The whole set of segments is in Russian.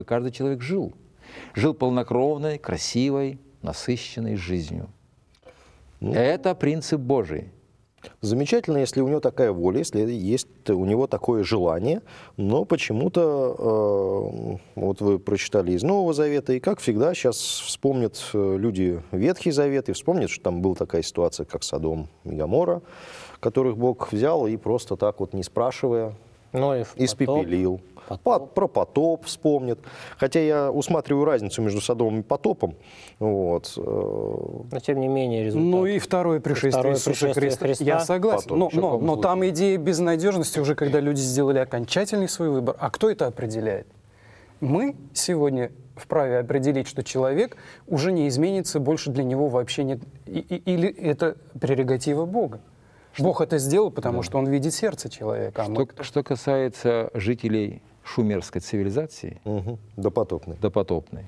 Каждый человек жил полнокровной, красивой, насыщенной жизнью. Это принцип Божий. Замечательно, если у него такая воля, если есть у него такое желание, но почему-то, вот вы прочитали из Нового Завета, и как всегда сейчас вспомнят люди Ветхий Завет, и вспомнят, что там была такая ситуация, как Содом и Гоморра, которых Бог взял и просто так вот, не спрашивая, испепелил. Про потоп вспомнят. Хотя я усматриваю разницу между Содомом и потопом. Вот. Но тем не менее результат. Ну и второе пришествие Иисуса Христа. Я согласен. Но там идея безнадежности уже, когда люди сделали окончательный свой выбор. А кто это определяет? Мы сегодня вправе определить, что человек уже не изменится, больше для него вообще нет. Или это прерогатива Бога. Бог это сделал, потому что Он видит сердце человека. Что касается жителей шумерской цивилизации, допотопной.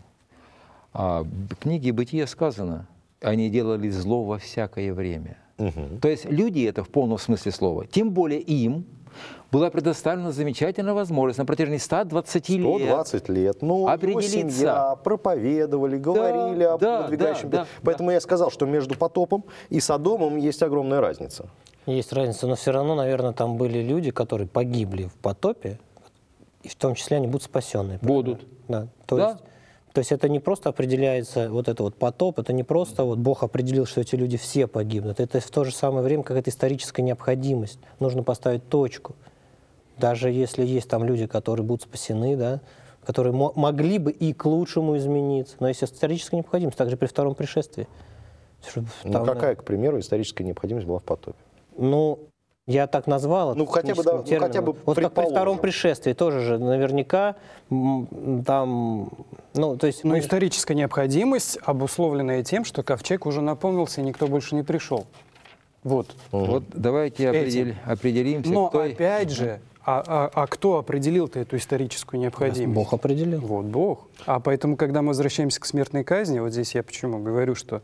В книге «Бытие» сказано, они делали зло во всякое время. То есть люди это в полном смысле слова. Тем более им была предоставлена замечательная возможность на протяжении 120 лет. 120 лет. Ну, определиться. Его семья, проповедовали, говорили об надвигающем. Поэтому я сказал, что между потопом и Содомом есть огромная разница. Есть разница, но все равно, наверное, там были люди, которые погибли в потопе, и в том числе они будут спасенные. Будут. Да. То есть это не просто определяется, вот это вот потоп, это не просто вот Бог определил, что эти люди все погибнут. Это в то же самое время какая-то историческая необходимость. Нужно поставить точку. Даже если есть там люди, которые будут спасены, да, которые могли бы и к лучшему измениться. Но есть историческая необходимость, также при втором пришествии. Какая, к примеру, историческая необходимость была в потопе? Ну, я так назвал. Ну, хотя бы, вот как при втором пришествии тоже же наверняка там... Но историческая необходимость, обусловленная тем, что ковчег уже наполнился, и никто больше не пришел. Вот. Вот давайте определимся. Но опять же, кто определил-то эту историческую необходимость? Бог определил. Вот Бог. А поэтому, когда мы возвращаемся к смертной казни, вот здесь я почему говорю, что...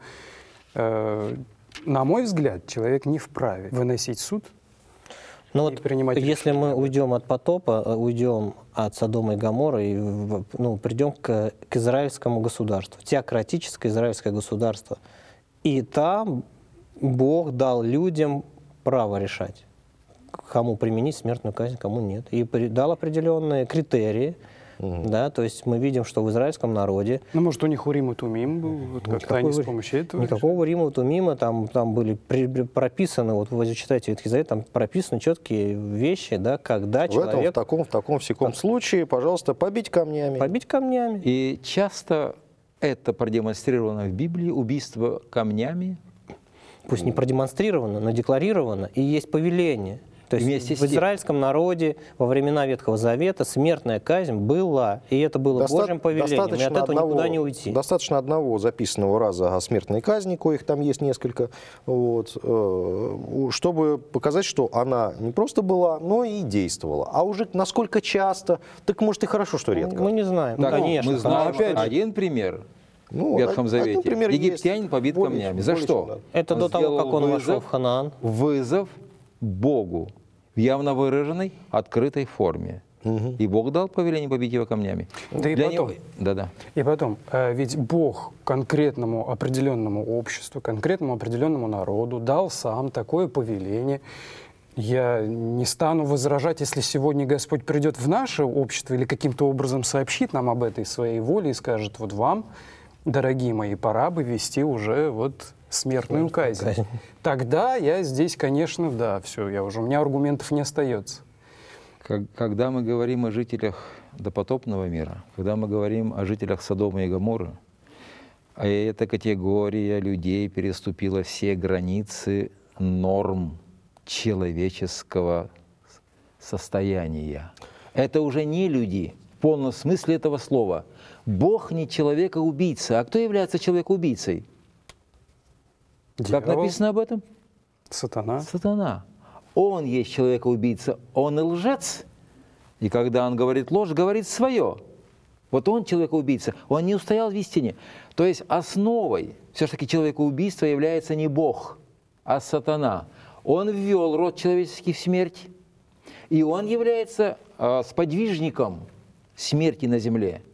на мой взгляд, человек не вправе выносить суд. Ну вот, если мы уйдем от потопа, уйдем от Содома и Гоморры и придем к израильскому государству, теократическое израильское государство, и там Бог дал людям право решать, кому применить смертную казнь, кому нет, и дал определенные критерии. Да, то есть мы видим, что в израильском народе... Ну, может, у них Урим и Тумим был, вот как-то они с помощью этого... Никакого Урима и Тумима, там были прописаны, вот вы читаете Ветхий Завет, там прописаны четкие вещи, да, когда человек... В таком всяком случае, пожалуйста, побить камнями. Побить камнями. И часто это продемонстрировано в Библии, убийство камнями. Пусть не продемонстрировано, но декларировано, и есть повеление. То есть в израильском народе во времена Ветхого Завета смертная казнь была, и это было Божьим повелением, и от этого никуда не уйти. Достаточно одного записанного раза о смертной казни, коих там есть несколько, чтобы показать, что она не просто была, но и действовала. А уже насколько часто, так может и хорошо, что редко. Мы не знаем, так, конечно. Мы знаем один пример. В Ветхом Завете. Египтянин побит камнями. За что? Это до того, как он вошел в Ханаан. Вызов Богу в явно выраженной, открытой форме. И Бог дал повеление побить его камнями. И потом, ведь Бог конкретному определенному обществу, конкретному определенному народу дал сам такое повеление. Я не стану возражать, если сегодня Господь придет в наше общество или каким-то образом сообщит нам об этой своей воле и скажет: вот вам, дорогие мои, пора бы вести уже вот смертную казнь. Тогда я здесь, конечно, у меня аргументов не остается. Когда мы говорим о жителях допотопного мира, когда мы говорим о жителях Содома и Гоморры, эта категория людей переступила все границы норм человеческого состояния. Это уже не люди в полном смысле этого слова. Бог не человека-убийца. А кто является человекоубийцей? Как написано об этом? Сатана. Сатана. Он есть человека-убийца, он и лжец. И когда он говорит ложь, говорит свое. Вот он человека-убийца, он не устоял в истине. То есть основой все-таки человекоубийства является не Бог, а сатана. Он ввел род человеческий в смерть, и он является сподвижником смерти на земле.